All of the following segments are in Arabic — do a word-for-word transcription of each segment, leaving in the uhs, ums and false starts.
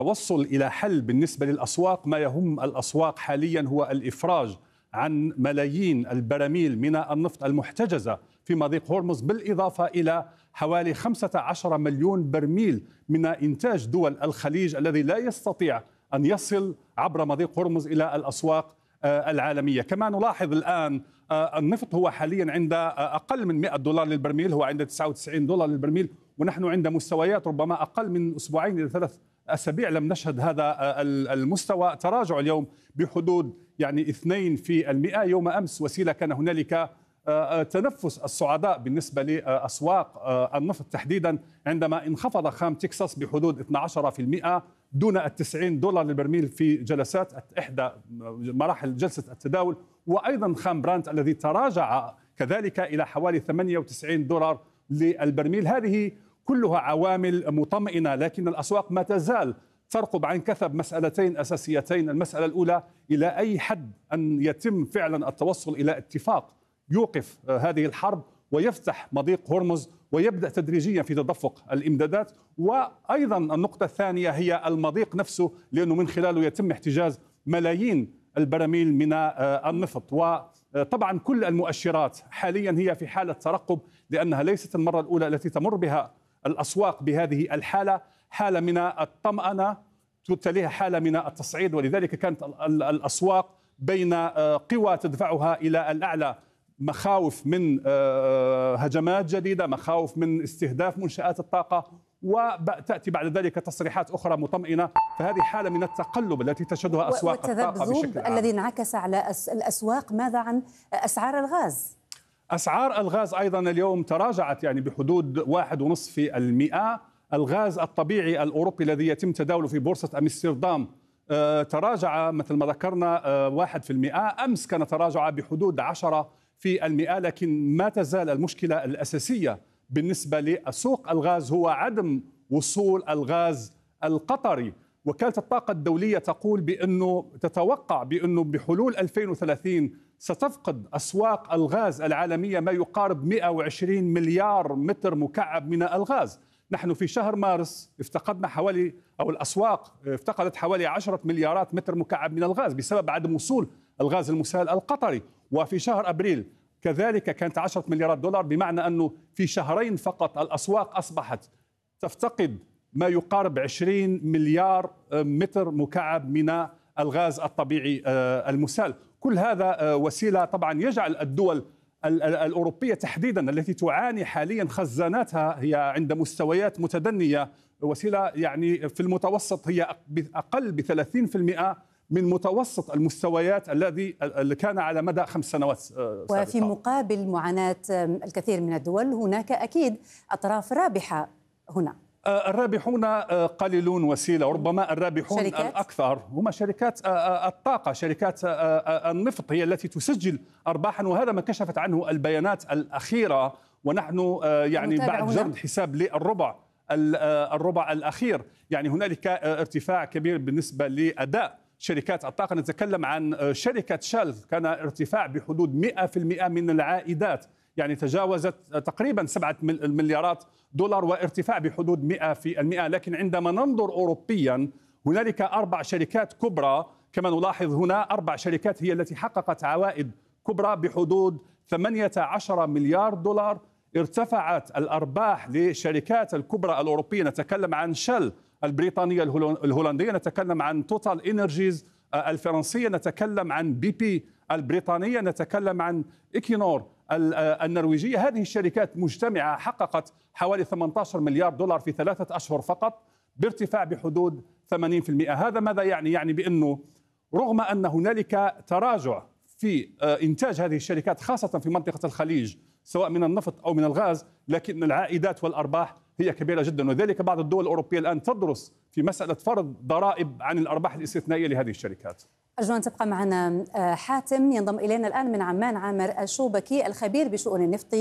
التوصل إلى حل بالنسبة للأسواق. ما يهم الأسواق حاليا هو الإفراج عن ملايين البراميل من النفط المحتجزة في مضيق هرمز، بالإضافة إلى حوالي خمسة عشر مليون برميل من إنتاج دول الخليج الذي لا يستطيع أن يصل عبر مضيق هرمز إلى الأسواق العالمية. كما نلاحظ الآن النفط هو حاليا عند أقل من مئة دولار للبرميل، هو عند تسعة وتسعين دولار للبرميل، ونحن عند مستويات ربما أقل من أسبوعين إلى ثلاث أسابيع لم نشهد هذا المستوى. تراجع اليوم بحدود يعني اثنين في المئة. يوم أمس وسيلة كان هنالك تنفس الصعداء بالنسبة لأسواق النفط تحديدا عندما انخفض خام تكساس بحدود اثني عشر بالمئة دون التسعين دولار للبرميل في جلسات إحدى مراحل جلسة التداول، وأيضا خام برانت الذي تراجع كذلك إلى حوالي ثمانية وتسعين دولار للبرميل. هذه كلها عوامل مطمئنة، لكن الأسواق ما تزال ترقب عن كثب مسألتين أساسيتين. المسألة الأولى، إلى أي حد أن يتم فعلا التوصل إلى اتفاق يوقف هذه الحرب ويفتح مضيق هرمز ويبدأ تدريجيا في تدفق الإمدادات. وأيضا النقطة الثانية هي المضيق نفسه، لأنه من خلاله يتم احتجاز ملايين البراميل من النفط. وطبعا كل المؤشرات حاليا هي في حالة ترقب، لأنها ليست المرة الأولى التي تمر بها الأسواق بهذه الحالة، حالة من الطمأنة تليها حالة من التصعيد، ولذلك كانت الأسواق بين قوى تدفعها إلى الأعلى، مخاوف من هجمات جديدة، مخاوف من استهداف منشآت الطاقة، وتأتي بعد ذلك تصريحات أخرى مطمئنة. فهذه حالة من التقلب التي تشهدها أسواق الطاقة بشكل عام. الذي انعكس على الأسواق. ماذا عن أسعار الغاز؟ أسعار الغاز أيضا اليوم تراجعت يعني بحدود واحد ونصف في المئة. الغاز الطبيعي الأوروبي الذي يتم تداوله في بورصة أمستردام تراجع مثل ما ذكرنا واحد في المئة. أمس كان تراجع بحدود عشرة في المئة. لكن ما تزال المشكلة الأساسية بالنسبة لسوق الغاز هو عدم وصول الغاز القطري. وكالة الطاقة الدولية تقول بأنه تتوقع بأنه بحلول ألفين وثلاثين ستفقد أسواق الغاز العالمية ما يقارب مئة وعشرين مليار متر مكعب من الغاز. نحن في شهر مارس افتقدنا حوالي أو الأسواق افتقدت حوالي عشرة مليارات متر مكعب من الغاز بسبب عدم وصول الغاز المسال القطري. وفي شهر أبريل كذلك كانت عشرة مليارات دولار، بمعنى أنه في شهرين فقط الأسواق أصبحت تفتقد ما يقارب عشرين مليار متر مكعب من الغاز الطبيعي المسال. كل هذا وسيلة طبعا يجعل الدول الأوروبية تحديدا التي تعاني حاليا خزاناتها هي عند مستويات متدنية، وسيلة يعني في المتوسط هي أقل ب ثلاثين بالمئة من متوسط المستويات الذي اللي كان على مدى خمس سنوات سابقة. وفي مقابل معاناة الكثير من الدول هناك أكيد أطراف رابحة هنا. الرابحون قليلون وسيلة، وربما الرابحون شركات؟ الأكثر هم شركات الطاقة، شركات النفط هي التي تسجل أرباحا، وهذا ما كشفت عنه البيانات الأخيرة. ونحن يعني بعد جرد حساب للربع الربع الأخير يعني هنالك ارتفاع كبير بالنسبة لأداء شركات الطاقة. نتكلم عن شركة شال كان ارتفاع بحدود مئة بالمئة من العائدات، يعني تجاوزت تقريبا سبعة مليارات دولار وارتفاع بحدود مئة في المئة. لكن عندما ننظر أوروبيا هنالك أربع شركات كبرى، كما نلاحظ هنا أربع شركات هي التي حققت عوائد كبرى بحدود ثمانية عشر مليار دولار. ارتفعت الأرباح للشركات الكبرى الأوروبية، نتكلم عن شل البريطانية الهولندية، نتكلم عن توتال إنرجيز الفرنسية، نتكلم عن بي بي البريطانية، نتكلم عن إيكينور النرويجية. هذه الشركات مجتمعة حققت حوالي ثمانية عشر مليار دولار في ثلاثة أشهر فقط بارتفاع بحدود ثمانين بالمئة. هذا ماذا يعني؟ يعني بأنه رغم أن هنالك تراجع في إنتاج هذه الشركات خاصة في منطقة الخليج سواء من النفط أو من الغاز، لكن العائدات والأرباح هي كبيرة جدا. وذلك بعض الدول الأوروبية الآن تدرس في مسألة فرض ضرائب عن الأرباح الاستثنائية لهذه الشركات. أرجو أن تبقى معنا. حاتم ينضم إلينا الآن من عمان عامر الشوبكي الخبير بشؤون النفط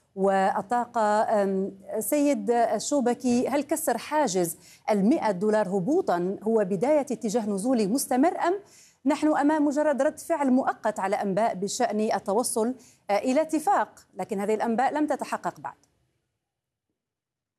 والطاقة. سيد الشوبكي، هل كسر حاجز المئة دولار هبوطا هو بداية اتجاه نزولي مستمر، أم نحن أمام مجرد رد فعل مؤقت على أنباء بشأن التوصل إلى اتفاق، لكن هذه الأنباء لم تتحقق بعد؟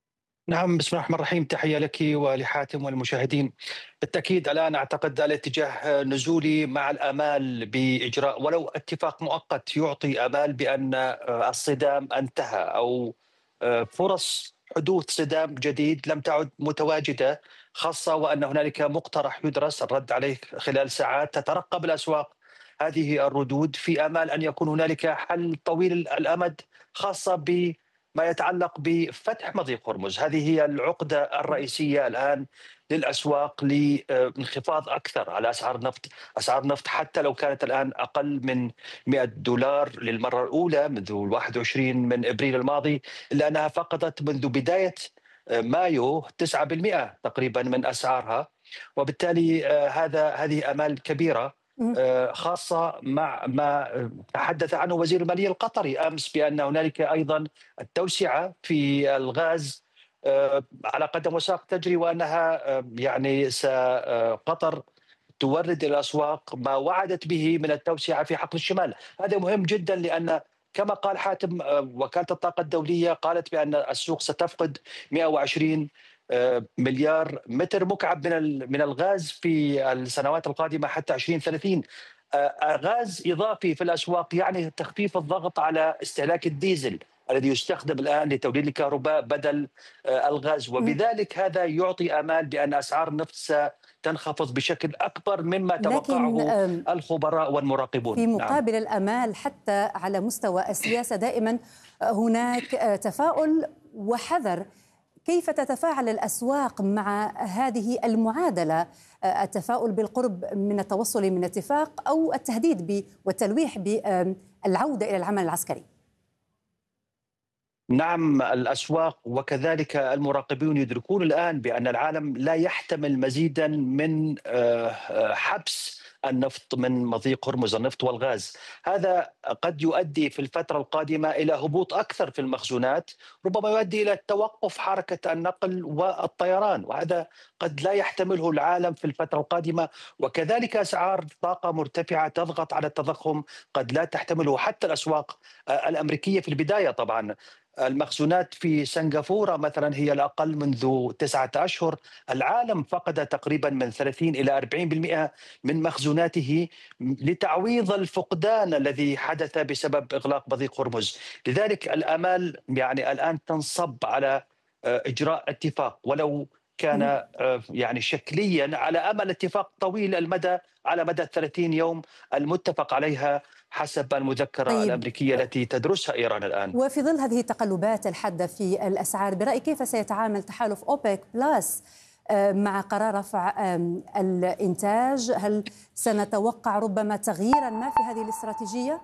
نعم، بسم الله الرحمن الرحيم. تحية لك ولحاتم والمشاهدين. بالتأكيد الآن أعتقد الاتجاه نزولي مع الآمال بإجراء ولو اتفاق مؤقت يعطي آمال بأن الصدام انتهى، أو فرص حدوث صدام جديد لم تعد متواجدة، خاصة وأن هنالك مقترح يدرس الرد عليه خلال ساعات. تترقب الأسواق هذه الردود في آمال أن يكون هنالك حل طويل الأمد، خاصة ب ما يتعلق بفتح مضيق هرمز. هذه هي العقدة الرئيسية الآن للأسواق لانخفاض أكثر على أسعار النفط. أسعار النفط حتى لو كانت الآن أقل من مئة دولار للمرة الأولى منذ واحد وعشرين من إبريل الماضي، إلا أنها فقدت منذ بداية مايو تسعة بالمئة تقريبا من أسعارها. وبالتالي هذا هذه آمال كبيرة، خاصة مع ما تحدث عنه وزير المالية القطري أمس بأن هنالك أيضا التوسعة في الغاز على قدم وساق تجري، وأنها يعني قطر تورد إلى الأسواق ما وعدت به من التوسعة في حقل الشمال. هذا مهم جدا، لأن كما قال حاتم وكالة الطاقة الدولية قالت بأن السوق ستفقد مئة وعشرين مليار متر مكعب من من الغاز في السنوات القادمة حتى ألفين وثلاثين. غاز إضافي في الأسواق يعني تخفيف الضغط على استهلاك الديزل الذي يستخدم الآن لتوليد الكهرباء بدل الغاز، وبذلك هذا يعطي آمال بأن أسعار النفط ستنخفض بشكل أكبر مما توقعه الخبراء والمراقبون. في مقابل نعم. الآمال حتى على مستوى السياسة دائما هناك تفاؤل وحذر. كيف تتفاعل الأسواق مع هذه المعادلة، التفاؤل بالقرب من التوصل من اتفاق أو التهديد والتلويح بالعودة إلى العمل العسكري؟ نعم، الأسواق وكذلك المراقبون يدركون الآن بأن العالم لا يحتمل مزيدا من حبس النفط من مضيق هرمز، النفط والغاز. هذا قد يؤدي في الفترة القادمة إلى هبوط أكثر في المخزونات، ربما يؤدي إلى توقف حركة النقل والطيران، وهذا قد لا يحتمله العالم في الفترة القادمة. وكذلك أسعار طاقة مرتفعة تضغط على التضخم قد لا تحتمله حتى الأسواق الأمريكية في البداية. طبعا المخزونات في سنغافورة مثلا هي الأقل منذ تسعة أشهر. العالم فقد تقريبا من ثلاثين إلى أربعين بالمئة من مخزوناته لتعويض الفقدان الذي حدث بسبب إغلاق مضيق هرمز. لذلك الآمال يعني الآن تنصب على إجراء اتفاق ولو كان يعني شكليا، على أمل اتفاق طويل المدى على مدى ثلاثين يوم المتفق عليها حسب المذكرة طيب. الأمريكية التي تدرسها إيران الآن. وفي ظل هذه التقلبات الحادة في الأسعار، برأيك كيف سيتعامل تحالف أوبك بلس مع قرار رفع الإنتاج؟ هل سنتوقع ربما تغييرا ما في هذه الاستراتيجية؟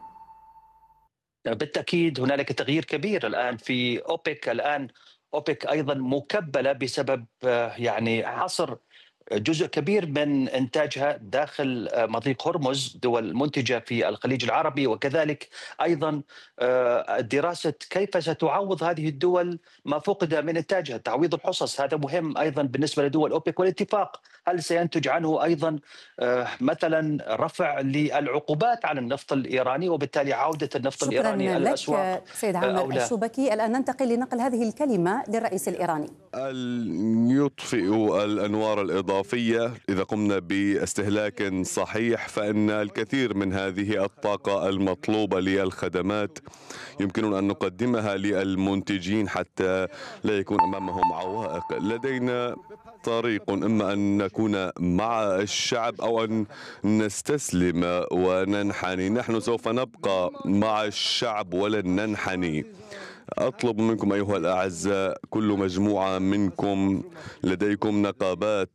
بالتأكيد هنالك تغيير كبير الآن في أوبك. الآن أوبك أيضا مكبلة بسبب يعني حصر جزء كبير من إنتاجها داخل مضيق هرمز، دول منتجة في الخليج العربي، وكذلك أيضا دراسة كيف ستعوض هذه الدول ما فقد من إنتاجها، تعويض الحصص. هذا مهم أيضا بالنسبة لدول أوبك. والاتفاق هل سينتج عنه أيضا مثلا رفع للعقوبات على النفط الإيراني وبالتالي عودة النفط الإيراني الأسواق؟ شكرا لك سيد عامر الشوبكي. الآن ننتقل لنقل هذه الكلمة للرئيس الإيراني. يطفئ الأنوار الإضافية إذا قمنا باستهلاك صحيح، فإن الكثير من هذه الطاقة المطلوبة للخدمات يمكننا أن نقدمها للمنتجين حتى لا يكون أمامهم عوائق. لدينا طريق، إما أن نكون مع الشعب أو أن نستسلم وننحني. نحن سوف نبقى مع الشعب ولن ننحني. أطلب منكم أيها الأعزاء، كل مجموعة منكم لديكم نقابات،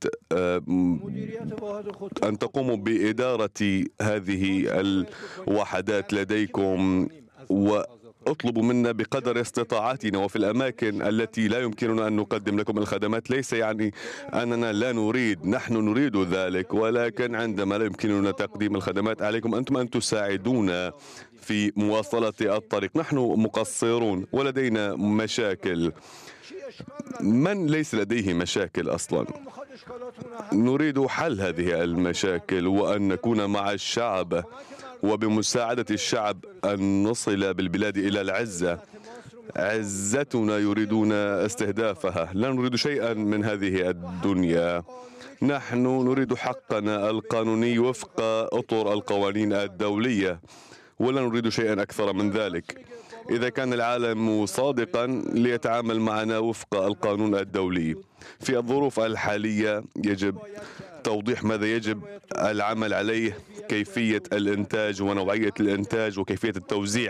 أن تقوموا بإدارة هذه الوحدات لديكم، واطلبوا منا بقدر استطاعتنا وفي الأماكن التي لا يمكننا أن نقدم لكم الخدمات. ليس يعني أننا لا نريد، نحن نريد ذلك، ولكن عندما لا يمكننا تقديم الخدمات عليكم أنتم أن تساعدونا في مواصلة الطريق. نحن مقصرون ولدينا مشاكل. من ليس لديه مشاكل أصلا؟ نريد حل هذه المشاكل وأن نكون مع الشعب، وبمساعدة الشعب أن نصل بالبلاد إلى العزة. عزتنا يريدون استهدافها. لا نريد شيئا من هذه الدنيا، نحن نريد حقنا القانوني وفق أطر القوانين الدولية، ولا نريد شيئا أكثر من ذلك. إذا كان العالم صادقا ليتعامل معنا وفق القانون الدولي. في الظروف الحالية يجب توضيح ماذا يجب العمل عليه، كيفية الإنتاج ونوعية الإنتاج وكيفية التوزيع،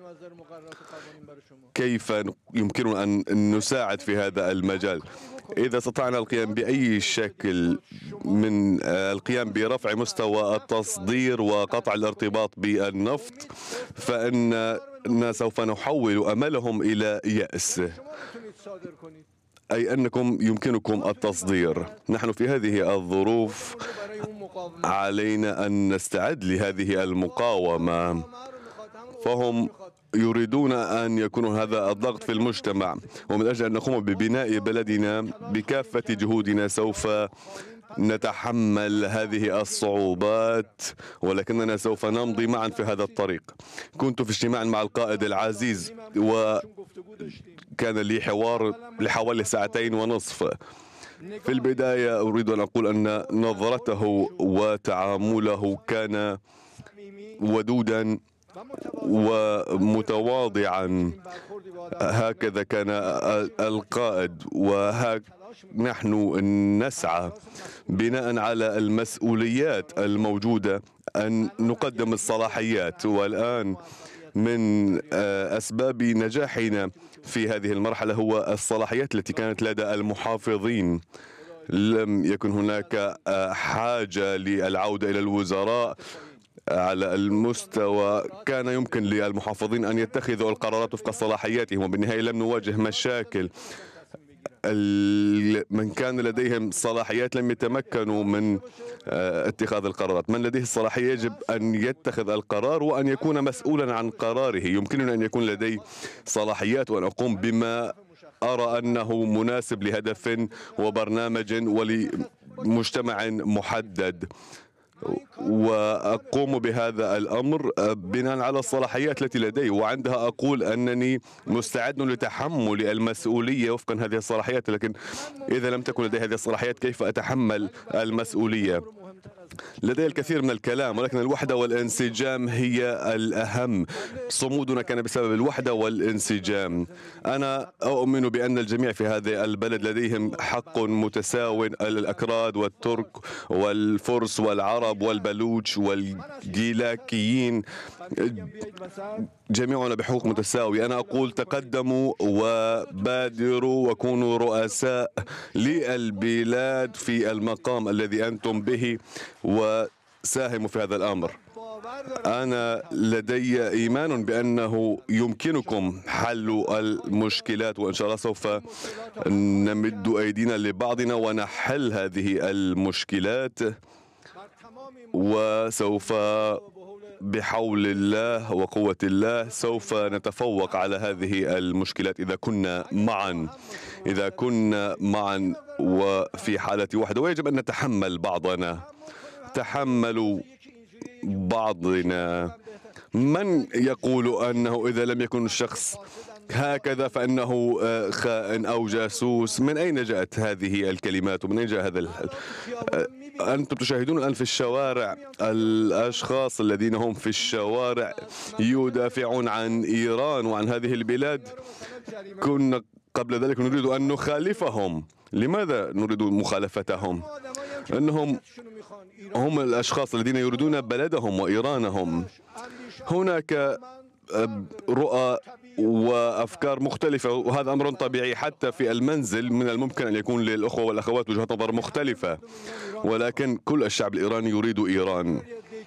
كيف يمكننا أن نساعد في هذا المجال. إذا استطعنا القيام بأي شكل من القيام برفع مستوى التصدير وقطع الارتباط بالنفط، فإننا سوف نحول أملهم إلى يأس، أي أنكم يمكنكم التصدير. نحن في هذه الظروف علينا أن نستعد لهذه المقاومة، فهم يريدون أن يكون هذا الضغط في المجتمع، ومن أجل أن نقوم ببناء بلدنا بكافة جهودنا سوف نتحمل هذه الصعوبات، ولكننا سوف نمضي معا في هذا الطريق. كنت في اجتماع مع القائد العزيز وكان لي حوار لحوالي ساعتين ونصف. في البداية أريد أن أقول أن نظرته وتعامله كان ودودا ومتواضعا، هكذا كان القائد، وهك نحن نسعى بناء على المسؤوليات الموجودة أن نقدم الصلاحيات. والآن من أسباب نجاحنا في هذه المرحلة هو الصلاحيات التي كانت لدى المحافظين. لم يكن هناك حاجة للعودة إلى الوزراء على المستوى، كان يمكن للمحافظين أن يتخذوا القرارات وفق صلاحياتهم، وبالنهاية لم نواجه مشاكل. من كان لديهم صلاحيات لم يتمكنوا من اتخاذ القرارات. من لديه الصلاحية يجب أن يتخذ القرار وأن يكون مسؤولا عن قراره. يمكنني أن يكون لدي صلاحيات وأن أقوم بما أرى أنه مناسب لهدف وبرنامج ولمجتمع محدد، وأقوم بهذا الأمر بناء على الصلاحيات التي لدي، وعندها أقول أنني مستعد لتحمل المسؤولية وفقا هذه الصلاحيات. لكن إذا لم تكن لدي هذه الصلاحيات كيف أتحمل المسؤولية؟ لدي الكثير من الكلام، ولكن الوحدة والانسجام هي الأهم. صمودنا كان بسبب الوحدة والانسجام. أنا أؤمن بأن الجميع في هذا البلد لديهم حق متساو، الأكراد والترك والفرس والعرب والبلوش والجيلاكيين، جميعنا بحقوق متساوية. أنا أقول تقدموا وبادروا وكونوا رؤساء للبلاد في المقام الذي أنتم به، وساهموا في هذا الأمر. أنا لدي إيمان بأنه يمكنكم حل المشكلات، وإن شاء الله سوف نمد أيدينا لبعضنا ونحل هذه المشكلات، وسوف بحول الله وقوة الله سوف نتفوق على هذه المشكلات إذا كنا معا إذا كنا معا وفي حالة وحدة. ويجب أن نتحمل بعضنا. تحملوا بعضنا. من يقول أنه إذا لم يكن الشخص هكذا فإنه خائن أو جاسوس؟ من أين جاءت هذه الكلمات ومن أين جاء هذا ال... أنتم تشاهدون الآن في الشوارع الأشخاص الذين هم في الشوارع يدافعون عن إيران وعن هذه البلاد. كنا قبل ذلك نريد أن نخالفهم. لماذا نريد مخالفتهم؟ أنهم هم الأشخاص الذين يريدون بلدهم وإيرانهم. هناك رؤى وأفكار مختلفة، وهذا أمر طبيعي. حتى في المنزل من الممكن أن يكون للأخوة والأخوات وجهة نظر مختلفة، ولكن كل الشعب الإيراني يريد إيران،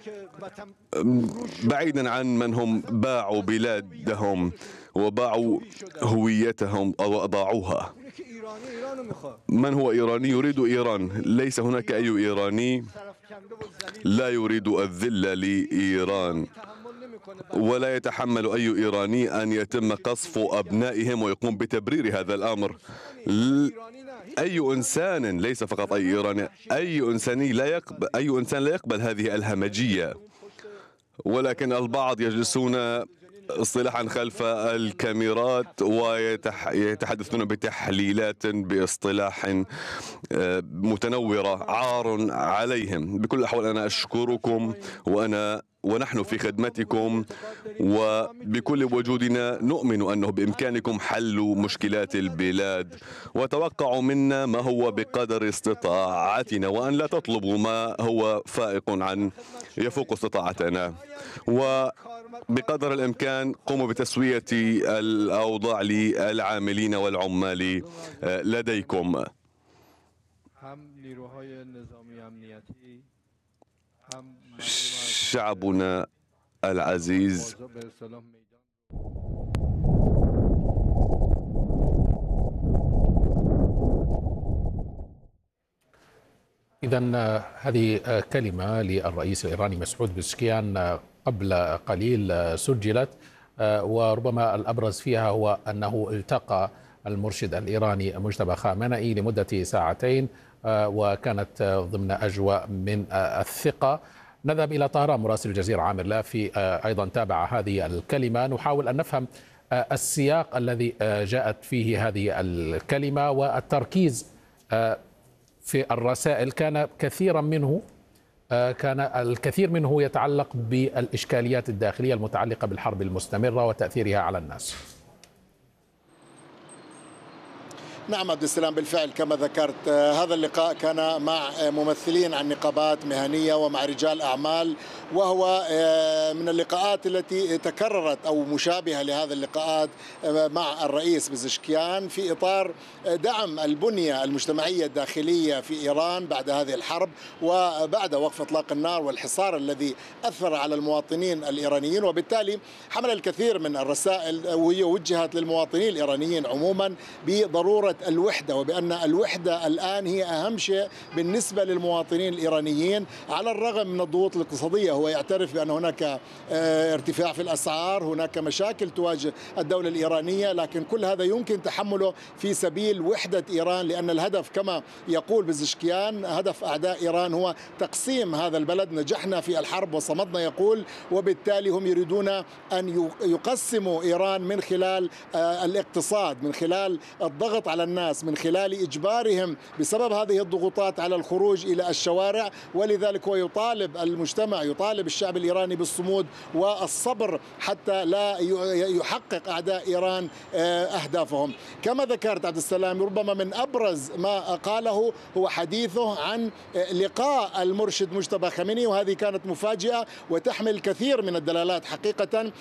بعيدا عن من هم باعوا بلادهم وباعوا هويتهم أو أضاعوها. من هو إيراني يريد إيران. ليس هناك أي إيراني لا يريد الذل لإيران، ولا يتحمل أي إيراني أن يتم قصف أبنائهم ويقوم بتبرير هذا الأمر. أي إنسان، ليس فقط أي إيراني، أي إنساني لا يقبل أي إنسان لا يقبل هذه الهمجية. ولكن البعض يجلسون اصطلاحا خلف الكاميرات ويتحدثون بتحليلات باصطلاح متنورة عار عليهم. بكل الأحوال أنا أشكركم وأنا ونحن في خدمتكم، وبكل وجودنا نؤمن أنه بإمكانكم حل مشكلات البلاد، وتوقعوا منا ما هو بقدر استطاعتنا وأن لا تطلبوا ما هو فائق عن يفوق استطاعتنا، وبقدر الإمكان قوموا بتسوية الأوضاع للعاملين والعمال لديكم. شعبنا العزيز إذن هذه كلمة للرئيس الإيراني مسعود بزشكيان قبل قليل سجلت، وربما الأبرز فيها هو أنه التقى المرشد الإيراني مجتبى خامنئي لمدة ساعتين، وكانت ضمن أجواء من الثقة. نذهب إلى طهران، مراسل الجزيرة عامر لافي أيضا تابع هذه الكلمة. نحاول أن نفهم السياق الذي جاءت فيه هذه الكلمة، والتركيز في الرسائل كان كثيرا منه كان الكثير منه يتعلق بالإشكاليات الداخلية المتعلقة بالحرب المستمرة وتأثيرها على الناس. نعم عبد السلام، بالفعل كما ذكرت هذا اللقاء كان مع ممثلين عن نقابات مهنية ومع رجال أعمال، وهو من اللقاءات التي تكررت أو مشابهة لهذا اللقاءات مع الرئيس بزشكيان في إطار دعم البنية المجتمعية الداخلية في إيران بعد هذه الحرب وبعد وقف إطلاق النار والحصار الذي أثر على المواطنين الإيرانيين، وبالتالي حمل الكثير من الرسائل وهي وجهت للمواطنين الإيرانيين عموما بضرورة الوحدة، وبأن الوحدة الآن هي أهم شيء بالنسبة للمواطنين الإيرانيين على الرغم من الضغوط الاقتصادية. هو يعترف بأن هناك ارتفاع في الأسعار، هناك مشاكل تواجه الدولة الإيرانية، لكن كل هذا يمكن تحمله في سبيل وحدة إيران، لأن الهدف كما يقول بزشكيان هدف أعداء إيران هو تقسيم هذا البلد. نجحنا في الحرب وصمدنا يقول، وبالتالي هم يريدون أن يقسموا إيران من خلال الاقتصاد، من خلال الضغط على الناس، من خلال إجبارهم بسبب هذه الضغوطات على الخروج إلى الشوارع. ولذلك هو يطالب المجتمع، يطالب الشعب الإيراني بالصمود والصبر حتى لا يحقق أعداء إيران أهدافهم. كما ذكرت عبد السلام، ربما من أبرز ما قاله هو حديثه عن لقاء المرشد مجتبى خامنئي، وهذه كانت مفاجئة وتحمل كثير من الدلالات حقيقة،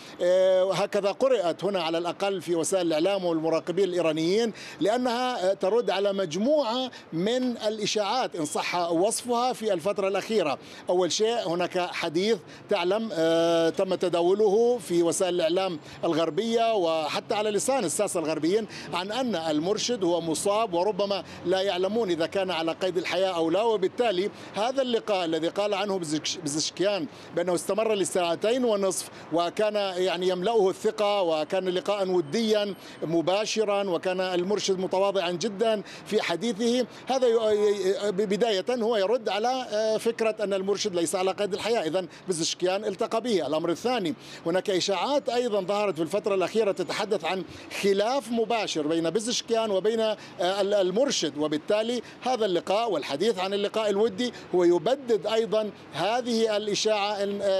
هكذا قرأت هنا على الأقل في وسائل الإعلام والمراقبين الإيرانيين، لأنها ترد على مجموعة من الإشاعات إن صح وصفها في الفترة الأخيرة. أول شيء هناك حديث تعلم تم تداوله في وسائل الإعلام الغربية وحتى على لسان الساسة الغربيين عن أن المرشد هو مصاب وربما لا يعلمون إذا كان على قيد الحياة أو لا، وبالتالي هذا اللقاء الذي قال عنه بزشكيان بأنه استمر لساعتين ونصف وكان يعني يملأه الثقة وكان لقاء وديا مباشرا وكان المرشد متواضعا جدا في حديثه، هذا بداية هو يرد على فكرة أن المرشد ليس على قيد الحياة، إذن بزشكيان التقى به. الأمر الثاني، هناك إشاعات أيضا ظهرت في الفترة الأخيرة تتحدث عن خلاف مباشر بين بزشكيان وبين المرشد، وبالتالي هذا اللقاء والحديث عن اللقاء الودي هو يبدد أيضا هذه الإشاعة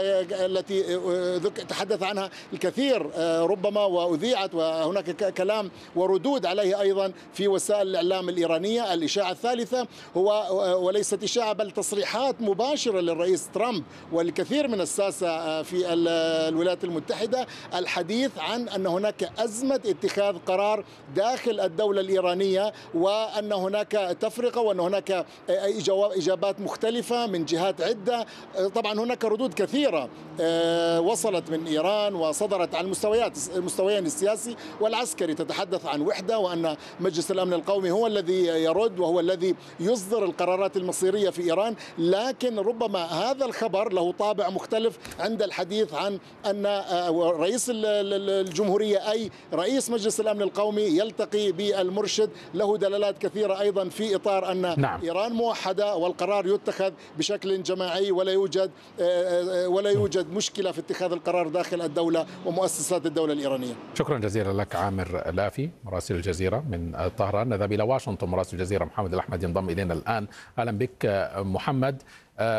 التي تحدث عنها الكثير ربما وأذيعت، وهناك كلام وردود عليه أيضا في وسائل الإعلام الإيرانية. الإشاعة الثالثة هو وليست إشاعة بل تصريحات مباشرة للرئيس ترامب والكثير من الساسة في الولايات المتحدة، الحديث عن أن هناك أزمة اتخاذ قرار داخل الدولة الإيرانية، وأن هناك تفرقة وأن هناك إجابات مختلفة من جهات عدة. طبعا هناك ردود كثيرة وصلت من إيران وصدرت عن المستويات المستويين السياسي والعسكري تتحدث عن وحدة، وأن مجلس مجلس الأمن القومي هو الذي يرد وهو الذي يصدر القرارات المصيرية في إيران، لكن ربما هذا الخبر له طابع مختلف عند الحديث عن أن رئيس الجمهورية أي رئيس مجلس الأمن القومي يلتقي بالمرشد، له دلالات كثيرة أيضا في إطار أن نعم. إيران موحدة والقرار يتخذ بشكل جماعي ولا يوجد ولا يوجد مشكلة في اتخاذ القرار داخل الدولة ومؤسسات الدولة الإيرانية. شكرا جزيلا لك عامر لافي مراسل الجزيرة من طهران. نذهب إلى واشنطن، مراسل الجزيرة محمد الأحمد ينضم إلينا الآن. أهلا بك محمد.